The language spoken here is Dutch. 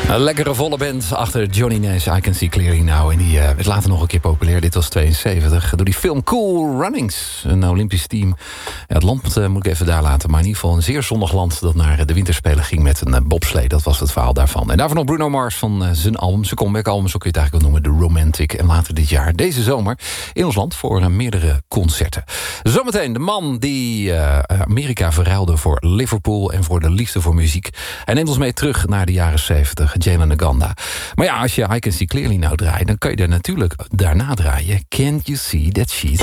Een lekkere volle band achter Johnny Nash, I Can See Clearly Now. En die werd later nog een keer populair. Dit was 72. Door die film Cool Runnings. Een Olympisch team. Ja, het land moet ik even daar laten. Maar in ieder geval een zeer zonnig land dat naar de winterspelen ging met een bobslee. Dat was het verhaal daarvan. En daarvan nog Bruno Mars van zijn album. Zijn comeback-album, zo kun je het eigenlijk wel noemen. The Romantic. En later dit jaar, deze zomer, in ons land voor meerdere concerten. Zometeen de man die Amerika verruilde voor Liverpool en voor de liefde voor muziek. Hij neemt ons mee terug naar de jaren 70. Jalen Naganda. Maar ja, als je I Can See Clearly Now draait, dan kan je er natuurlijk daarna draaien. Can't You See That She's